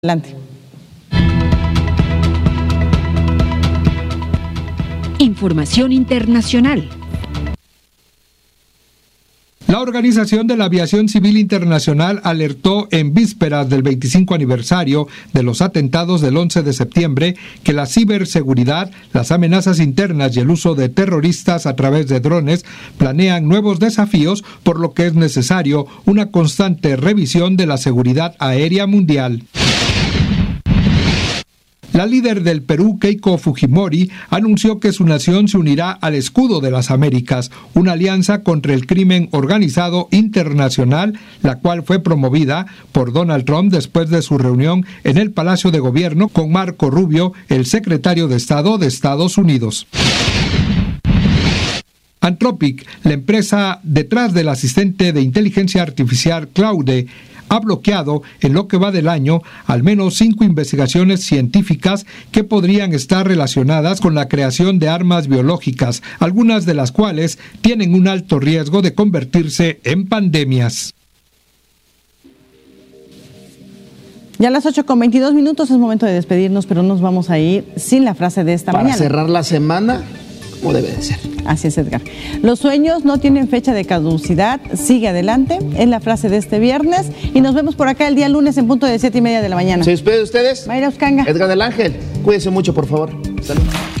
Adelante. Información internacional. La Organización de la Aviación Civil Internacional alertó en vísperas del 25 aniversario de los atentados del 11 de septiembre que la ciberseguridad, las amenazas internas y el uso de terroristas a través de drones planean nuevos desafíos, por lo que es necesario una constante revisión de la seguridad aérea mundial. La líder del Perú, Keiko Fujimori, anunció que su nación se unirá al Escudo de las Américas, una alianza contra el crimen organizado internacional, la cual fue promovida por Donald Trump después de su reunión en el Palacio de Gobierno con Marco Rubio, el secretario de Estado de Estados Unidos. Anthropic, la empresa detrás del asistente de inteligencia artificial Claude, ha bloqueado en lo que va del año al menos 5 investigaciones científicas que podrían estar relacionadas con la creación de armas biológicas, algunas de las cuales tienen un alto riesgo de convertirse en pandemias. Ya a las 8:22 es momento de despedirnos, pero nos vamos a ir sin la frase de esta mañana. Para cerrar la semana, como debe de ser. Así es, Edgar. Los sueños no tienen fecha de caducidad. Sigue adelante. Es la frase de este viernes. Y nos vemos por acá el día lunes en punto de 7:30 de la mañana. ¿Se despide de ustedes? Mayra Uscanga. Edgar del Ángel. Cuídense mucho, por favor. Salud.